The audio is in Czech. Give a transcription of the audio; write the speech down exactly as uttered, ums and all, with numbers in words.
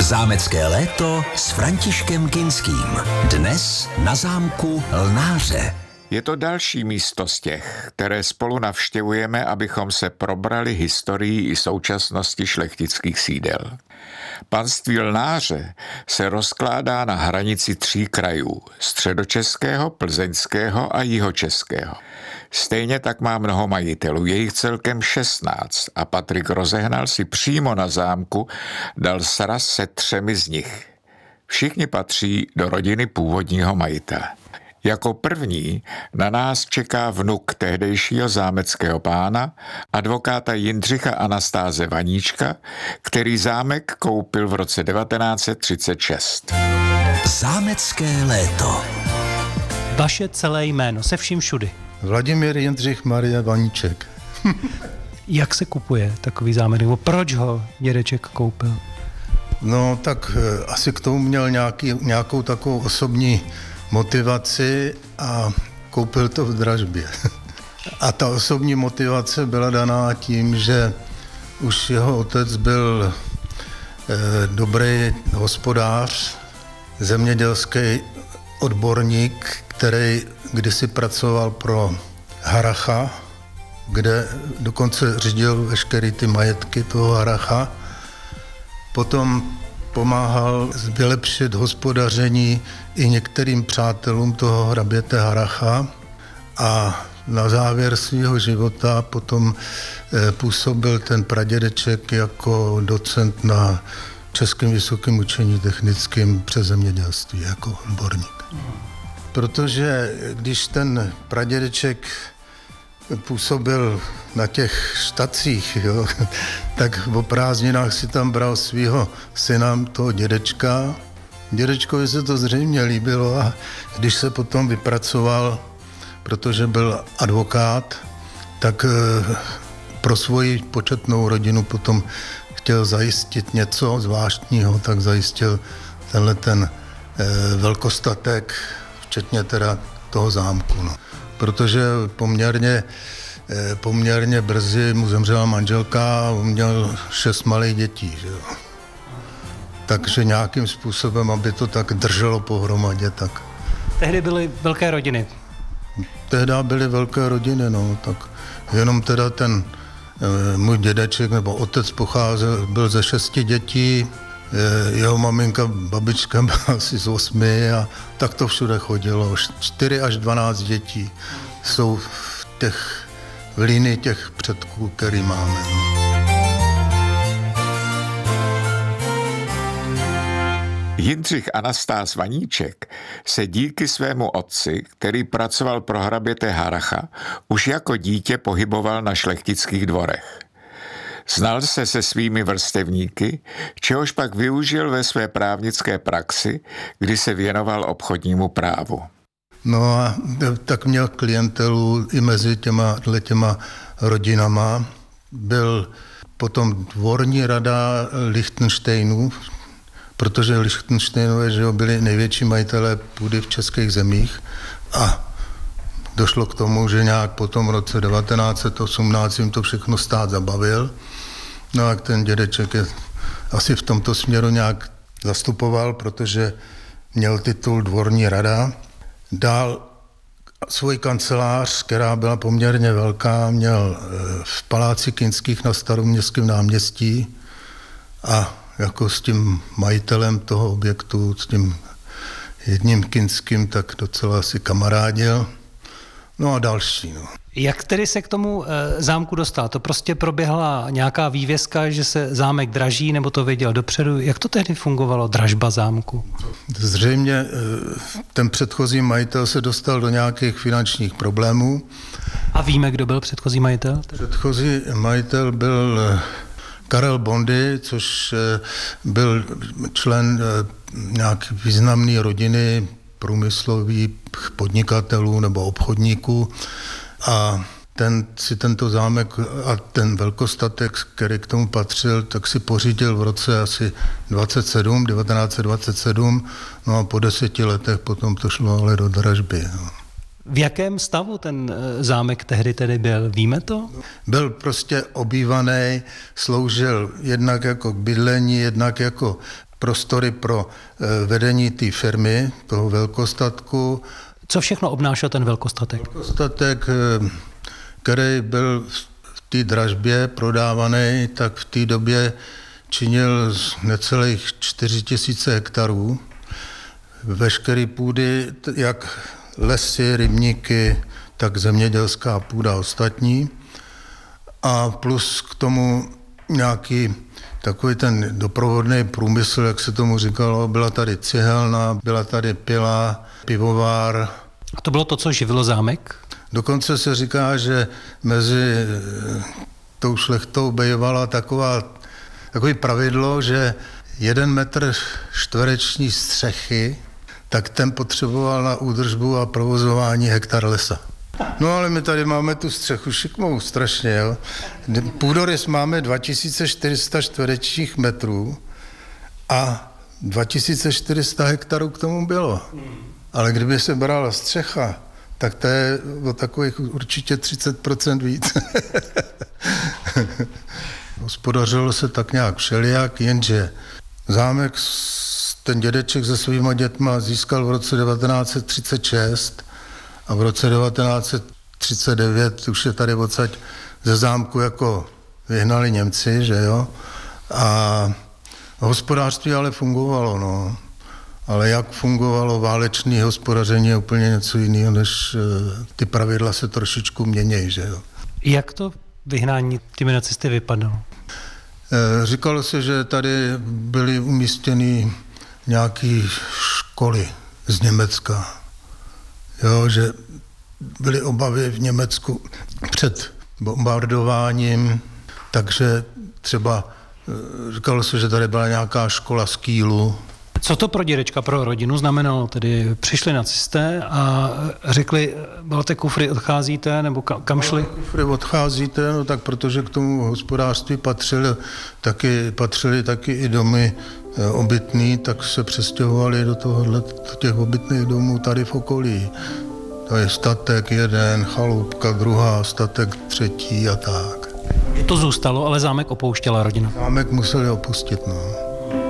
Zámecké léto s Františkem Kinským. Dnes na zámku Lnáře. Je to další místo z těch, které spolu navštěvujeme, abychom se probrali historií i současnosti šlechtických sídel. Panství Lnáře se rozkládá na hranici tří krajů, středočeského, plzeňského a jihočeského. Stejně tak má mnoho majitelů, je jich celkem šestnáct a Patrik Rozehnal si přímo na zámku dal sraz se třemi z nich. Všichni patří do rodiny původního majitele. Jako první na nás čeká vnuk tehdejšího zámeckého pána, advokáta Jindřicha Anastáze Vaníčka, který zámek koupil v roce devatenáct set třicet šest. Zámecké léto. Vaše celé jméno, se vším všudy. Vladimír Jindřich Maria Vaníček. Jak se kupuje takový zámek, nebo proč ho dědeček koupil? No tak e, asi k tomu měl nějaký, nějakou takovou osobní motivaci a koupil to v dražbě. A ta osobní motivace byla daná tím, že už jeho otec byl e, dobrý hospodář, zemědělský odborník, který kdysi pracoval pro Haracha, kde dokonce řídil veškeré ty majetky toho Haracha. Potom pomáhal vylepšit hospodaření i některým přátelům toho hraběte Haracha a na závěr svého života potom působil ten pradědeček jako docent na Českém vysokém učení technickém přes zemědělství jako odborník. Protože když ten pradědeček působil na těch štacích, jo, tak o prázdninách si tam bral svého syna, toho dědečka. Dědečkovi se to zřejmě líbilo a když se potom vypracoval, protože byl advokát, tak pro svoji početnou rodinu potom chtěl zajistit něco zvláštního, tak zajistil tenhle ten velkostatek, včetně teda toho zámku. No. Protože poměrně, poměrně brzy mu zemřela manželka a on měl šest malých dětí. Že jo. Takže nějakým způsobem, aby to tak drželo pohromadě, tak... Tehdy byly velké rodiny. Tehdy byly velké rodiny, no, tak jenom teda ten e, můj dědeček nebo otec pocházel, byl ze šesti dětí, e, jeho maminka, babička byla asi z osmi a tak to všude chodilo. čtyři až dvanáct dětí jsou v těch v línii těch předků, který máme. No. Jindřich Anastáz Vaníček se díky svému otci, který pracoval pro hraběte Haracha, už jako dítě pohyboval na šlechtických dvorech. Znal se se svými vrstevníky, čehož pak využil ve své právnické praxi, kdy se věnoval obchodnímu právu. No a tak měl klientelu i mezi těma, těma rodinama. Byl potom dvorní rada Lichtenštejnů, protože Lichtenštejnové, že jo, byli největší majitelé půdy v českých zemích a došlo k tomu, že nějak potom v roce devatenáct set osmnáct jim to všechno stát zabavil. No a ten dědeček je asi v tomto směru nějak zastupoval, protože měl titul dvorní rada. Dal svůj kancelář, která byla poměrně velká, měl v Paláci Kinských na Staroměstském náměstí a jako s tím majitelem toho objektu, s tím jedním Kinským, tak docela si kamarádil. No a další. No. Jak tedy se k tomu e, zámku dostal? To prostě proběhla nějaká vývězka, že se zámek draží, nebo to věděl dopředu? Jak to tehdy fungovalo, dražba zámku? Zřejmě e, ten předchozí majitel se dostal do nějakých finančních problémů. A víme, kdo byl předchozí majitel? Předchozí majitel byl Karel Bondy, což byl člen nějaké významné rodiny průmyslových podnikatelů nebo obchodníků a ten si tento zámek a ten velkostatek, který k tomu patřil, tak si pořídil v roce asi dvacet sedm, devatenáct set dvacet sedm, no a po deseti letech potom to šlo ale do dražby. No. V jakém stavu ten zámek tehdy tedy byl? Víme to? Byl prostě obývaný, sloužil jednak jako k bydlení, jednak jako prostory pro vedení té firmy, toho velkostatku. Co všechno obnášel ten velkostatek? Velkostatek, který byl v té dražbě prodávaný, tak v té době činil necelých čtyři tisíce hektarů. Veškeré půdy, jak lesy, rybníky, tak zemědělská půda ostatní. A plus k tomu nějaký takový ten doprovodný průmysl, jak se tomu říkalo, byla tady cihelna, byla tady pila, pivovár. A to bylo to, co živilo zámek? Dokonce se říká, že mezi tou šlechtou bývala taková, takový pravidlo, že jeden metr čtvereční střechy, tak ten potřeboval na údržbu a provozování hektar lesa. No ale my tady máme tu střechu šikmou strašně, jo. Půdorys máme dva tisíce čtyři sta čtverečních metrů a dva tisíce čtyři sta hektarů k tomu bylo. Ale kdyby se brala střecha, tak to je o takových určitě třicet procent víc. Hospodařilo se tak nějak všelijak, jenže zámek ten dědeček se svýma dětma získal v roce devatenáct set třicet šest a v roce devatenáct set třicet devět už je tady odsaď ze zámku jako vyhnali Němci, že jo. A hospodářství ale fungovalo, no. Ale jak fungovalo válečné hospodaření je úplně něco jiného, než ty pravidla se trošičku měnějí, že jo. Jak to vyhnání těmi nacisty vypadalo? Říkalo se, že tady byly umístěny nějaké školy z Německa. Jo, že byly obavy v Německu před bombardováním, takže třeba říkalo se, že tady byla nějaká škola z Kielu. Co to pro dědečka, pro rodinu znamenalo? Tedy přišli nacisté a řekli, balte kufry, odcházíte, nebo kam, kam šli? Kufry odcházíte, no tak protože k tomu hospodářství patřili taky, patřili taky i domy obytný, tak se přestěhovali do tohohle, těch obytných domů tady v okolí. To je statek jeden, chaloupka druhá, statek třetí a tak. To zůstalo, ale zámek opouštěla rodina. Zámek museli opustit, no.